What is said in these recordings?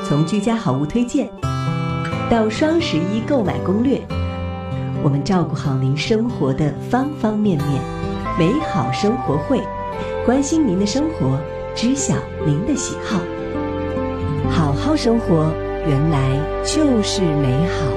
从居家好物推荐到双11购买攻略，我们照顾好您生活的方方面面。美好生活会，关心您的生活，知晓您的喜好。好好生活，原来就是美好。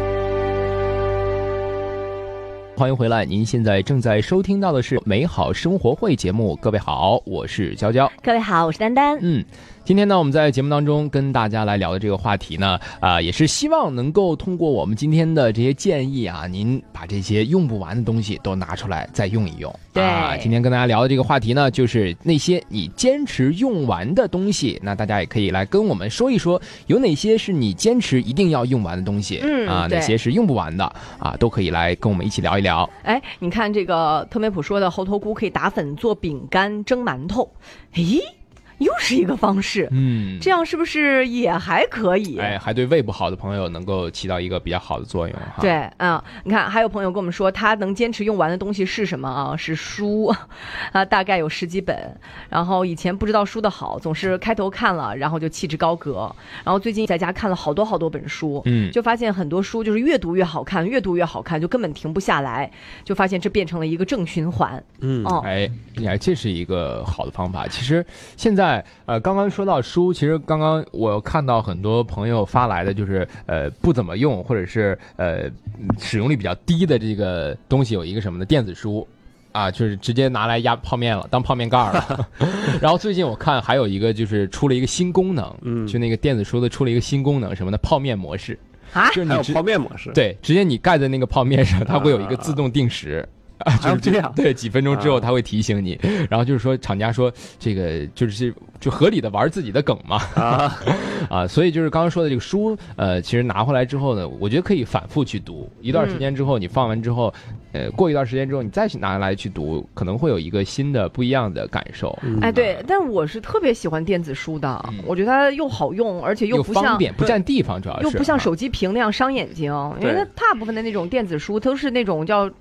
欢迎回来，您现在正在收听到的是美好生活会节目。各位好，我是娇娇。 各位好，我是丹丹。 今天呢，我们在节目当中跟大家来聊的这个话题呢，也是希望能够通过我们今天的这些建议啊，您把这些用不完的东西都拿出来再用一用。 对， 今天跟大家聊的这个话题呢，就是那些你坚持用完的东西。那大家也可以来跟我们说一说，有哪些是你坚持一定要用完的东西，哪些是用不完的啊，都可以来跟我们一起聊一聊。 哎，你看这个特美普说的猴头菇可以打粉做饼干、蒸馒头，咦？又是一个方式，这样是不是也还可以？ 哎，还对胃不好的朋友能够起到一个比较好的作用哈。 对，你看，还有朋友跟我们说，他能坚持用完的东西是什么啊？是书，大概有10几本。然后以前不知道书的好，总是开头看了，然后就弃之高阁。然后最近在家看了好多本书，就发现很多书就是越读越好看，越读越好看，就根本停不下来，就发现这变成了一个正循环。 这是一个好的方法。其实现在。刚刚说到书，其实刚刚我看到很多朋友发来的就是不怎么用或者是使用率比较低的这个东西，有一个什么的电子书啊，就是直接拿来压泡面了，当泡面盖了。然后最近我看还有一个就是出了一个新功能，就那个电子书的出了一个新功能，什么的泡面模式啊， 就是还有泡面模式， 对，直接你盖在那个泡面上，它会有一个自动定时。 就是这样， 对，几分钟之后他会提醒你，然后就是说厂家说这个就合理的玩自己的梗嘛，所以就是刚刚说的这个书，其实拿回来之后呢，我觉得可以反复去读，一段时间之后你放完之后，过一段时间之后你再去拿来去读，可能会有一个新的不一样的感受。 对，但我是特别喜欢电子书的，我觉得它又好用，而且又不像方便，不占地方，主要是又不像手机屏那样伤眼睛，因为它大部分的那种电子书都是那种叫